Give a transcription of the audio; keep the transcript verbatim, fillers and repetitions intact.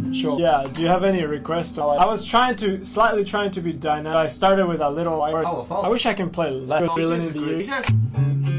Sure. Yeah, do you have any requests? I was trying to, slightly trying to be dynamic. I started with a little... Powerful. I wish I can play less. This is a great-